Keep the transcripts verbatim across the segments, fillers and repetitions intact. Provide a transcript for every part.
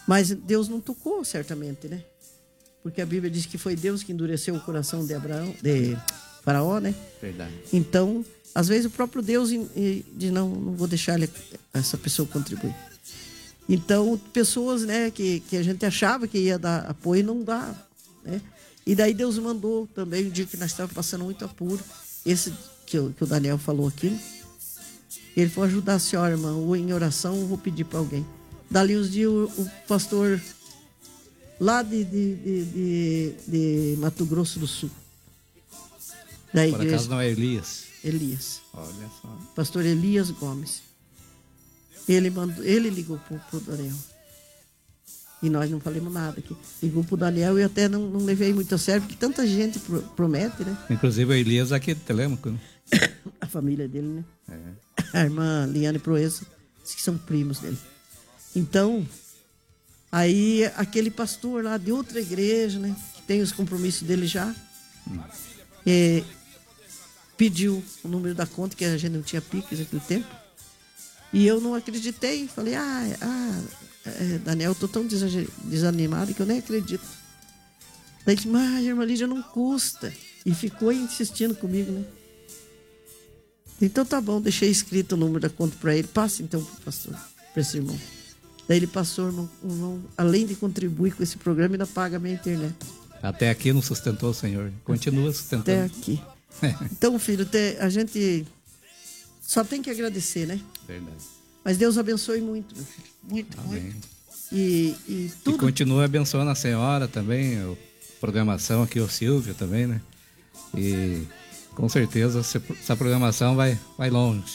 Mas Deus não tocou, certamente, né? Porque a Bíblia diz que foi Deus que endureceu o coração de Abraão, de Faraó, né? Verdade. Então, às vezes o próprio Deus diz, não, não vou deixar ele, essa pessoa contribuir. Então, pessoas, né, que, que a gente achava que ia dar apoio, não dá, né? E daí Deus mandou também, um dia que nós estávamos passando muito apuro, esse que, eu, que o Daniel falou aqui, ele foi ajudar a senhora, irmã, ou em oração, ou vou pedir para alguém. Dali uns dias, o, o pastor lá de, de, de, de, de Mato Grosso do Sul, da igreja. Por acaso não é Elias? Elias. Olha só. Pastor Elias Gomes. Ele, mandou, ele ligou pro, pro Daniel. E nós não falamos nada aqui. Ligou pro Daniel e eu até não, não levei muito a sério, porque tanta gente pro, promete, né? Inclusive o Elias aqui de Telêmaco, né? A família dele, né? É. A irmã Liane Proença, que são primos dele. Então, aí aquele pastor lá de outra igreja, né? Que tem os compromissos dele já, hum. é, pediu o número da conta, que a gente não tinha Pix naquele tempo. E eu não acreditei. Falei, ah, ah é, Daniel, eu tô tão desanimado que eu nem acredito. Daí disse, mas a irmã Lídia não custa. E ficou insistindo comigo, né? Então tá bom, deixei escrito o número da conta para ele. Passa então pro pastor, para esse irmão. Daí ele passou, irmão, irmão, além de contribuir com esse programa, ainda paga a minha internet. Até aqui não sustentou o Senhor. Continua sustentando. Até aqui. Então, filho, a gente só tem que agradecer, né? Verdade. Mas Deus abençoe muito, meu filho. Muito, Amém. muito. E, e tudo. E continua abençoando a senhora também, a programação aqui, o Silvio também, né? E com certeza essa programação vai, vai longe.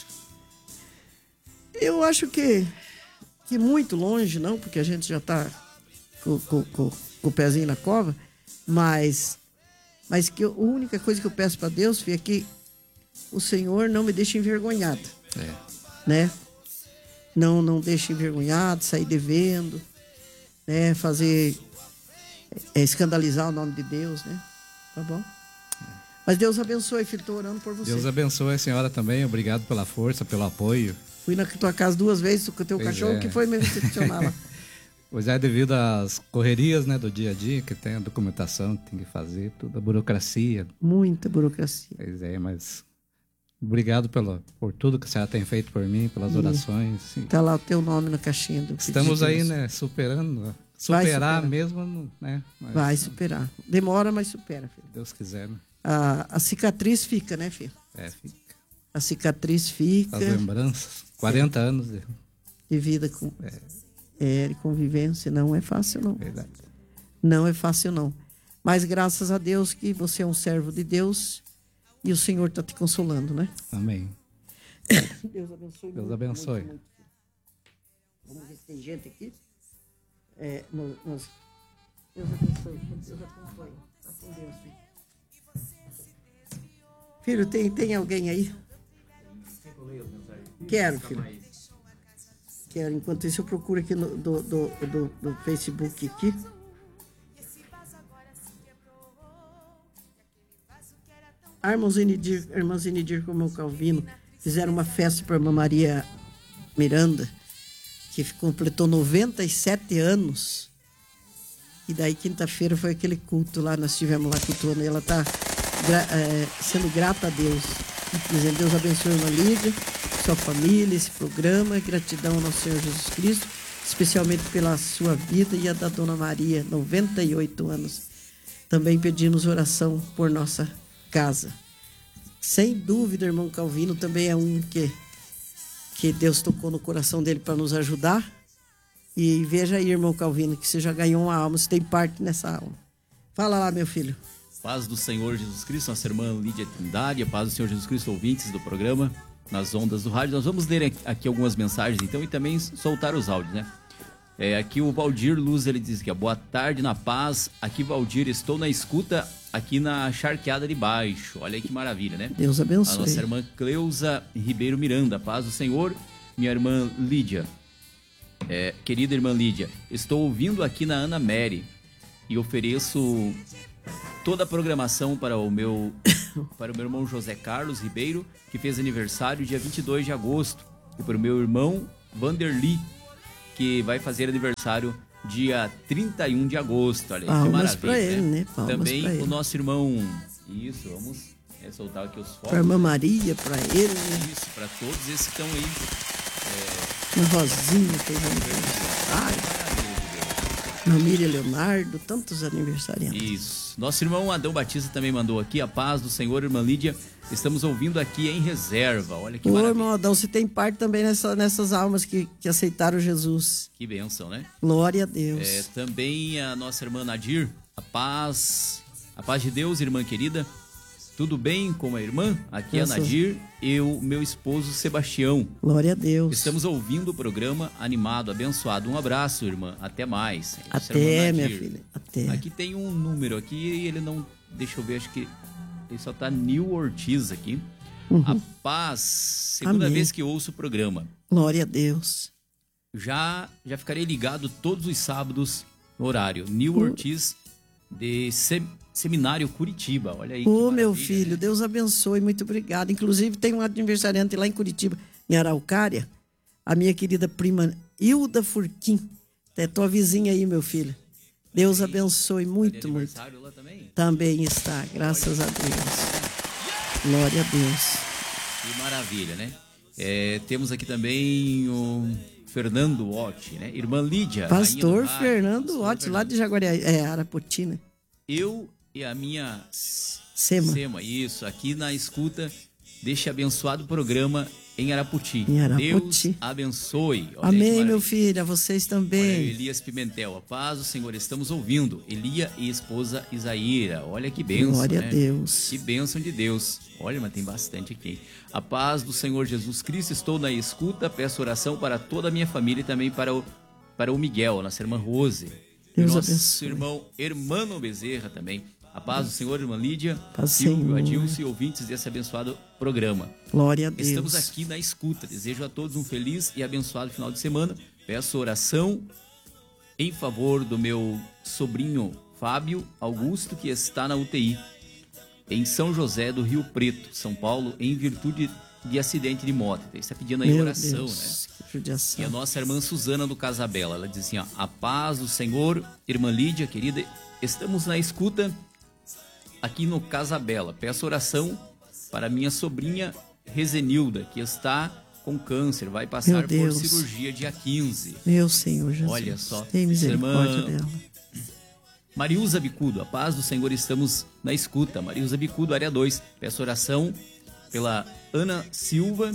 Eu acho que, que muito longe, não, porque a gente já está com, com, com, com o pezinho na cova, mas, mas que eu, a única coisa que eu peço para Deus, filho, é que o Senhor não me deixe envergonhado. É. Né? Não, não deixe envergonhado, sair devendo, né? Fazer, é, escandalizar o nome de Deus, né? Tá bom? Mas Deus abençoe, filho, estou orando por você. Deus abençoe a senhora também, obrigado pela força, pelo apoio. Fui na tua casa duas vezes com o teu pois cachorro, é. que foi me recepcionar lá. Pois é, devido às correrias, né, do dia a dia, que tem a documentação que tem que fazer, toda a burocracia. Muita burocracia. Pois é, mas obrigado pelo, por tudo que a senhora tem feito por mim, pelas e orações. Está lá o teu nome na caixinha do Estamos aí, né, superando. Superar, superar mesmo, né? Mas, vai superar. Demora, mas supera, filho. Deus quiser, né? A, a cicatriz fica, né, filho? É, fica. A cicatriz fica. As lembranças. quarenta é. anos de... de vida com é. É, de convivência. Não é fácil, não. Verdade. Não é fácil, não. Mas graças a Deus que você é um servo de Deus e o Senhor está te consolando, né? Amém. Deus abençoe. Deus muito, abençoe. Muito, muito. Vamos ver se tem gente aqui. É, nós, nós... Deus abençoe. Deus acompanhe. Tá com Deus, filho. Filho, tem, tem alguém aí? Quero, filho. Quero. Enquanto isso, eu procuro aqui no do, do, do, do Facebook aqui. A irmã Zenidir, a irmã Zenidir com o meu Calvino fizeram uma festa para a irmã Maria Miranda, que completou noventa e sete anos. E daí, quinta-feira, foi aquele culto lá, nós estivemos lá cultuando, e ela está é, sendo grata a Deus. Dizendo, Deus abençoe a irmã Lídia, sua família, esse programa, gratidão ao nosso Senhor Jesus Cristo, especialmente pela sua vida e a da Dona Maria, noventa e oito anos. Também pedimos oração por nossa casa. Sem dúvida, irmão Calvino também é um que, que Deus tocou no coração dele para nos ajudar. E veja aí, irmão Calvino, que você já ganhou uma alma, você tem parte nessa alma. Fala lá, meu filho. Paz do Senhor Jesus Cristo, nossa irmã Lídia Trindade, a paz do Senhor Jesus Cristo, ouvintes do programa, nas ondas do rádio. Nós vamos ler aqui algumas mensagens, então, e também soltar os áudios, né? É, aqui o Valdir Luz, ele diz que boa tarde, na paz. Aqui, Valdir, estou na escuta aqui na Charqueada de Baixo. Olha aí que maravilha, né? Deus abençoe. A nossa irmã Cleusa Ribeiro Miranda, paz do Senhor. Minha irmã Lídia, é, querida irmã Lídia, estou ouvindo aqui na Ana Mary e ofereço toda a programação para o meu para o meu irmão José Carlos Ribeiro, que fez aniversário dia vinte e dois de agosto, e para o meu irmão Vanderly, que vai fazer aniversário dia trinta e um de agosto. Olha aí, que Palmas maravilha. pra ele, né? Palmas Também pra o ele. nosso irmão. Isso, vamos é, soltar aqui os focos. Pra irmã Maria, pra ele, né? Isso, para todos esses que estão aí. Uma Rosinha fez aniversário. Irmã Miriam Leonardo, tantos aniversariantes. Isso. Nosso irmão Adão Batista também mandou aqui. A paz do Senhor, irmã Lídia. Estamos ouvindo aqui em reserva. Olha que Ô, maravilha. irmão Adão, você tem parte também nessa, nessas almas que, que aceitaram Jesus. Que bênção, né? Glória a Deus. É, também a nossa irmã Nadir. A paz. A paz de Deus, irmã querida. Tudo bem com a irmã? Aqui é a Graças- Nadir. Eu, meu esposo Sebastião. Glória a Deus. Estamos ouvindo o programa animado, abençoado. Um abraço, irmã. Até mais. Nossa irmã Até, minha Nadir. filha. Até. Aqui tem um número aqui e ele não... Deixa eu ver, acho que ele só tá Nil Ortiz aqui. A paz, segunda Amém. vez que ouço o programa. Glória a Deus. Já, já ficarei ligado todos os sábados no horário. Nil Ortiz, de Sem- Seminário Curitiba. Olha aí que Ô, meu maravilha, filho, né? Deus abençoe, muito obrigado. Inclusive, tem um aniversariante lá em Curitiba, em Araucária, a minha querida prima Hilda Furquim. É tua vizinha aí, meu filho. Deus abençoe Tá de muito, muito. aniversário lá também? Também está, graças a Deus. Glória a Deus. Que maravilha, né? É, temos aqui também o Fernando Otti, né? Irmã Lídia. rainha Pastor do rádio. Fernando Pastor Otti, lá Fernando. de Jaguariá, é, Arapoti, né? Eu e a minha Sema. Sema, isso, aqui na escuta deste abençoado programa em Araputi. Em Araputi. Deus abençoe. Olha aí que Amém, maravilha. meu filho, a vocês Olha aí, também. Elias Pimentel, a paz do Senhor, estamos ouvindo. Elia e esposa Isaíra, olha que bênção, Glória né? a Deus. Que bênção de Deus. Olha, mas tem bastante aqui. A paz do Senhor Jesus Cristo, estou na escuta, peço oração para toda a minha família e também para o, para o Miguel, a nossa irmã Rose. E Deus nosso abençoe. irmão Hermano Bezerra também. A paz do Senhor, irmã Lídia, Paz do Silvio, Senhor. Adilson e ouvintes desse abençoado programa. Glória a Deus. Estamos aqui na escuta. Desejo a todos um feliz e abençoado final de semana. Peço oração em favor do meu sobrinho Fábio Augusto, que está na U T I em São José do Rio Preto, São Paulo, em virtude de acidente de moto. Ele está pedindo aí Meu oração, Deus, né? que judiação. E a nossa irmã Suzana do Casabela, ela diz assim, ó, a paz do Senhor, irmã Lídia, querida, estamos na escuta aqui no Casabela. Peço oração para minha sobrinha Rezenilda, que está com câncer, vai passar Meu por Deus. cirurgia dia quinze. Meu Senhor Jesus. Olha só. Tem misericórdia Irmã- dela. Mariusa Bicudo, a paz do Senhor, estamos na escuta. Mariusa Bicudo, área dois. Peço oração pela Ana Silva,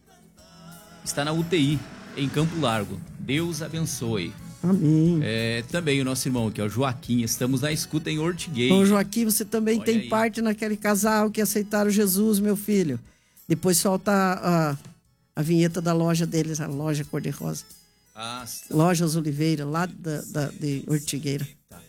está na U T I em Campo Largo. Deus abençoe. Amém. É, também o nosso irmão aqui, o Joaquim, estamos na escuta em Ortiguei. Ô, Joaquim, você também Olha tem aí. parte naquele casal que aceitaram Jesus, meu filho. Depois solta a, a, a vinheta da loja deles, a loja Cor-de-Rosa. Ah, Lojas Oliveira, lá da, da, de Ortigueira.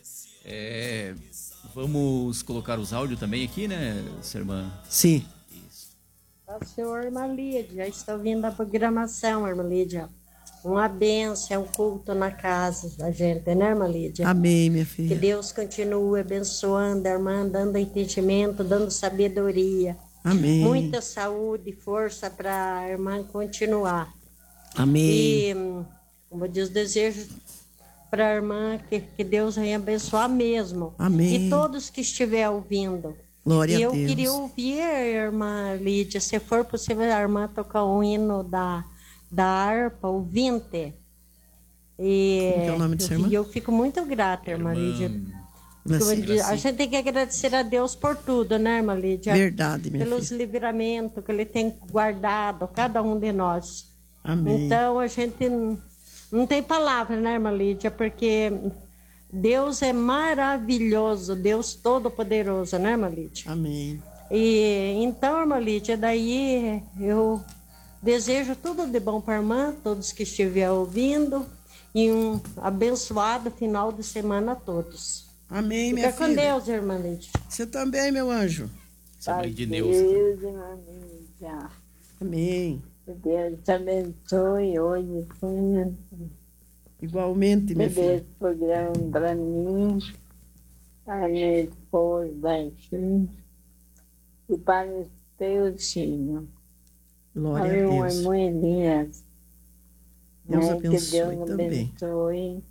é, vamos colocar os áudios também aqui, né, sua irmã? Sim. Ó, senhor, irmã Lídia, já estou ouvindo a programação, irmã Lídia. Uma bênção, é um culto na casa da gente, né, irmã Lídia? Amém, minha Que filha. Deus continue abençoando a irmã, dando entendimento, dando sabedoria. Amém. Muita saúde e força para a irmã continuar. Amém. E, hum, como diz, desejo para a irmã que, que Deus venha abençoar mesmo. Amém. E todos que estiver ouvindo. Glória E a eu Deus. queria ouvir, irmã Lídia, se for possível, a irmã tocar um hino da, da harpa, o vinte. E Como que é o nome dessa irmã? E eu fico muito grata, irmã, Lídia. Porque Assim, eu digo, a gente tem que agradecer a Deus por tudo, né, irmã Lídia? Verdade, minha Pelos filha. livramentos que Ele tem guardado, cada um de nós. Amém. Então, a gente não, não tem palavra, né, irmã Lídia? Porque Deus é maravilhoso, Deus todo-poderoso, né, irmã Lídia? Amém. E então, irmã Lídia, daí eu desejo tudo de bom para a irmã, todos que estiverem ouvindo, e um abençoado final de semana a todos. Amém, minha Fica com filha. Deus, irmã Lídia. Você também, meu anjo. Sua mãe de Neuza. Deus, irmã Lídia. Amém. Que Deus te abençoe hoje, sim. Igualmente, minha Que filha. Deus programa para mim, para minha esposa aqui, e para os teus filhos. Glória Para a o Deus. irmão Elias. Deus Né? abençoe Que Deus também. abençoe.